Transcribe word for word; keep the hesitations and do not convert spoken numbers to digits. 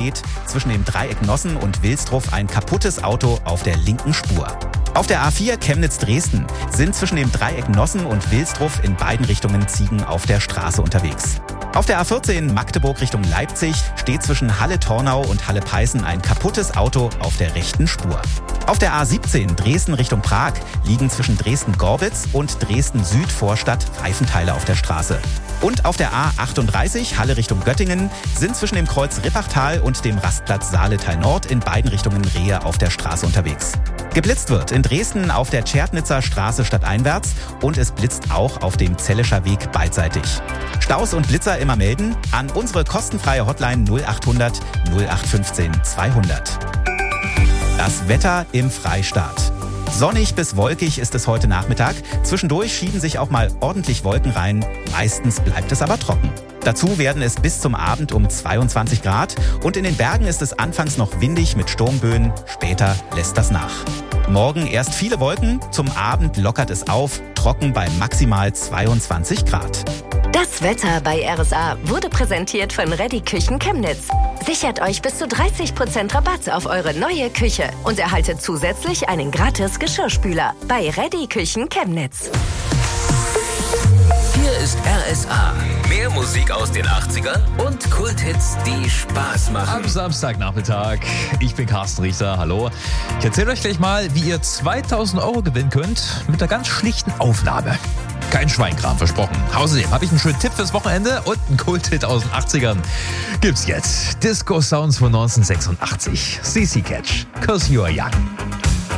steht zwischen dem Dreieck Nossen und Wilsdruff ein kaputtes Auto auf der linken Spur. Auf der A vier Chemnitz-Dresden sind zwischen dem Dreieck Nossen und Wilsdruff in beiden Richtungen Ziegen auf der Straße unterwegs. Auf der A vierzehn Magdeburg Richtung Leipzig steht zwischen Halle-Tornau und Halle-Peißen ein kaputtes Auto auf der rechten Spur. Auf der A siebzehn Dresden Richtung Prag liegen zwischen Dresden-Gorbitz und Dresden-Süd-Vorstadt Reifenteile auf der Straße. Und auf der A achtunddreißig Halle Richtung Göttingen sind zwischen dem Kreuz Rippachtal und dem Rastplatz Saaletal Nord in beiden Richtungen Rehe auf der Straße unterwegs. Geblitzt wird in Dresden auf der Tschertnitzer Straße stadteinwärts und es blitzt auch auf dem Zellischer Weg beidseitig. Staus und Blitzer immer melden an unsere kostenfreie Hotline null achthundert null acht fünfzehn zweihundert. Das Wetter im Freistaat. Sonnig bis wolkig ist es heute Nachmittag. Zwischendurch schieben sich auch mal ordentlich Wolken rein. Meistens bleibt es aber trocken. Dazu werden es bis zum Abend um zweiundzwanzig Grad und in den Bergen ist es anfangs noch windig mit Sturmböen. Später lässt das nach. Morgen erst viele Wolken, zum Abend lockert es auf, trocken bei maximal zweiundzwanzig Grad. Das Wetter bei R S A wurde präsentiert von Reddy Küchen Chemnitz. Sichert euch bis zu dreißig Prozent Rabatt auf eure neue Küche und erhaltet zusätzlich einen gratis Geschirrspüler bei Reddy Küchen Chemnitz. Hier ist R S A. Mehr Musik aus den achtzigern und Kulthits, die Spaß machen. Am Samstagnachmittag. Ich bin Carsten Richter. Hallo. Ich erzähle euch gleich mal, wie ihr zweitausend Euro gewinnen könnt mit einer ganz schlichten Aufnahme. Kein Schweinkram, versprochen. Außerdem habe ich einen schönen Tipp fürs Wochenende und einen Kulthit aus den achtzigern. Gibt's jetzt. Disco Sounds von neunzehnhundertsechsundachtzig. C C Catch. 'Cause You Are Young.